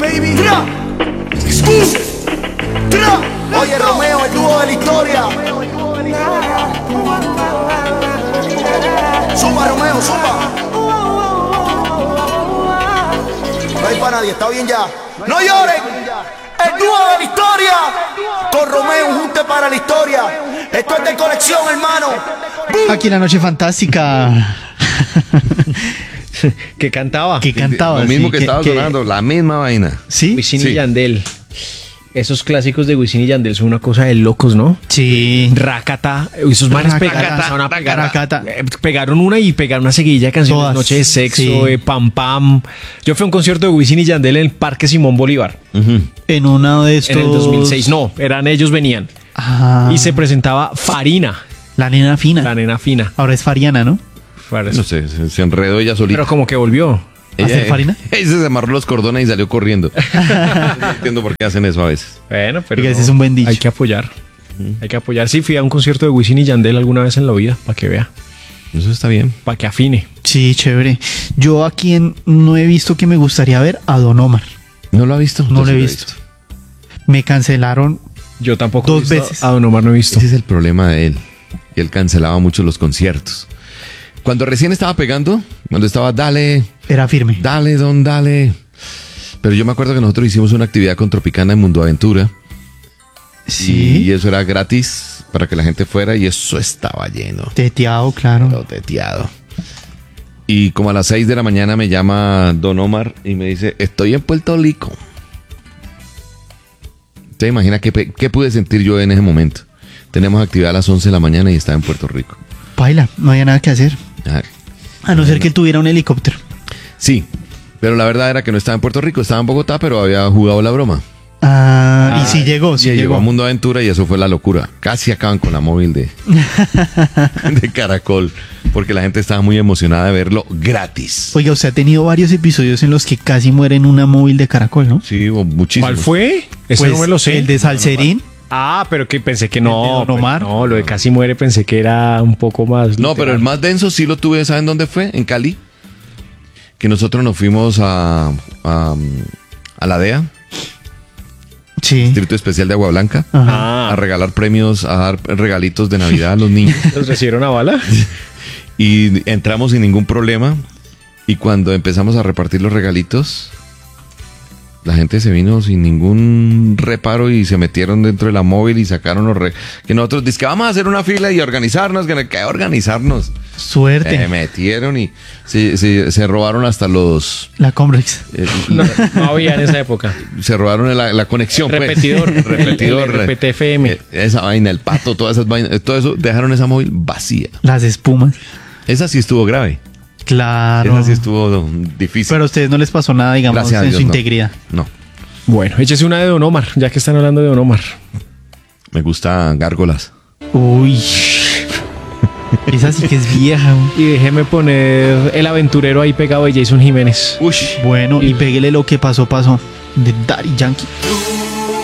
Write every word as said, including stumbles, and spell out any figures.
baby. Tra. Excuse. Tra. Oye, Romeo, el dúo de la historia. Zumba, Romeo, zumba. No hay para nadie, está bien ya. No lloren. El dúo de la historia. Con Romeo, un junte para la historia. Esto es de colección, hermano. Aquí la noche fantástica. que cantaba. Que cantaba. Lo mismo sí, que, que estaba que, sonando, la misma vaina. ¿Sí? Wisin Sí. y Yandel. Esos clásicos de Wisin y Yandel son una cosa de locos, ¿no? Sí. Rakata, esos manes Rakata, pegaron, a pegar, Rakata. eh, pegaron una y pegaron una seguidilla de canciones, Todas, Noche de Sexo, sí. eh, Pam Pam. Yo fui a un concierto de Wisin y Yandel en el Parque Simón Bolívar Uh-huh. En uno de estos. en el dos mil seis. No, eran ellos venían. Ah, Y se presentaba Farina, la nena fina. la nena fina. Ahora es Fariana, ¿no? No sé, se, se enredó ella solita. Pero como que volvió. ¿Hacer Farina? Ella se amarró los cordones y salió corriendo. No entiendo por qué hacen eso a veces. Bueno, pero Oiga, ese no, es un buen dicho. hay que apoyar. Hay que apoyar. Sí, fui a un concierto de Wisin y Yandel alguna vez en la vida, para que vea, Eso está bien. para que afine. Sí, chévere. Yo aquí en- no he visto que me gustaría ver a Don Omar. ¿No lo ha visto? No Yo lo he sí visto. Me cancelaron. Yo tampoco Dos he visto veces. a Don Omar, no he visto. Ese es el problema de él. Que él cancelaba mucho los conciertos. Cuando recién estaba pegando, cuando estaba dale, Era firme. dale, don, dale. Pero yo me acuerdo que nosotros hicimos una actividad con Tropicana en Mundo Aventura. Sí. Y eso era gratis para que la gente fuera y eso estaba lleno. Teteado, claro. Todo teteado. Y como a las seis de la mañana me llama Don Omar y me dice, estoy en Puerto Rico. ¿Te imaginas qué, pe- qué pude sentir yo en ese momento? Tenemos actividad a las once de la mañana y estaba en Puerto Rico. Paila, no había nada que hacer. Ah, A no ser que tuviera un helicóptero. sí, pero la verdad era que no estaba en Puerto Rico, estaba en Bogotá, pero había jugado la broma. Ah, y Ah, sí llegó, sí Y llegó llegó. a Mundo Aventura y eso fue la locura. Casi acaban con la móvil de, de Caracol, porque la gente estaba muy emocionada de verlo gratis. Oiga, usted ha tenido varios episodios en los que casi muere en una móvil de Caracol, ¿no? Sí, hubo muchísimos. ¿Cuál fue? Eso Pues, no me lo sé. El de Salserín. Ah, pero que pensé que ¿El de no. Don Omar? pues, no, lo de Casi Muere pensé que era un poco más. No, pero el literal. más denso sí lo tuve, ¿saben dónde fue? En Cali. Que nosotros nos fuimos a, a, a la D E A, Sí. Distrito Especial de Agua Blanca, Ajá. a Ah, regalar premios, a dar regalitos de Navidad a los niños. ¿los recibieron a bala? Y entramos sin ningún problema. Y cuando empezamos a repartir los regalitos, la gente se vino sin ningún reparo y se metieron dentro de la móvil y sacaron los re... Que nosotros dijimos que vamos a hacer una fila y organizarnos, que que organizarnos. Suerte. Se metieron y se, se, se robaron hasta los... La Combrex. eh, No, no había en esa época. se robaron la, la conexión. El pues. repetidor. El repetidor. El R P T F M. Eh, Esa vaina, el pato, todas esas vainas. Todo eso, dejaron esa móvil vacía. Las espumas. Esa sí estuvo grave. Claro. Esa sí estuvo difícil. Pero a ustedes no les pasó nada, digamos, Gracias a en Dios, su no. integridad. No. Bueno, échese una de Don Omar, ya que están hablando de Don Omar. Me gustan gárgolas. Uy. Esa sí que es vieja. güey. Y déjeme poner El Aventurero ahí pegado de Jason Jiménez. Uy. Bueno, y pégale lo que pasó, pasó. De Daddy Yankee.